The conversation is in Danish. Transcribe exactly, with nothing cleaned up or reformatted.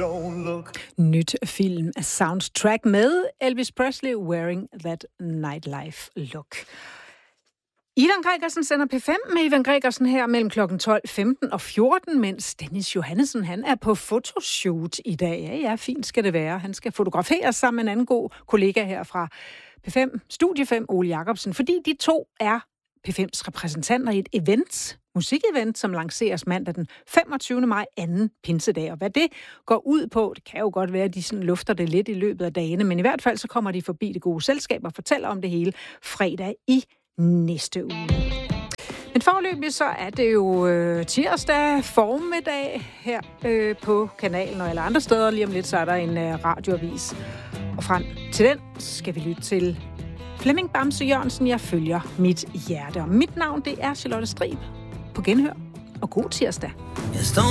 don't look. Nyt film af soundtrack med Elvis Presley, Wearing That Nightlife Look. Ivan Gregersen sender P fem med Ivan Gregersen her mellem klokken tolv femten og fjorten, mens Dennis Johannessen han er på fotoshoot i dag. Ja, ja, fint skal det være. Han skal fotograferes sammen med en anden god kollega her fra P fem, Studie fem, Ole Jacobsen, fordi de to er P fems repræsentanter i et event, musikevent, som lanceres mandag den femogtyvende maj, anden pinsedag. Og hvad det går ud på, det kan jo godt være, at de sådan lufter det lidt i løbet af dagene, men i hvert fald så kommer de forbi Det Gode Selskab og fortæller om det hele fredag i næste uge. Men foreløbig så er det jo øh, tirsdag formiddag her øh, på kanalen og alle andre steder. Lige om lidt så er der en øh, radioavis. Og frem til den skal vi lytte til Flemming Bamse Jørgensen, Jeg følger mit hjerte. Og mit navn, det er Charlotte Strib. På genhør og god tirsdag. Jeg står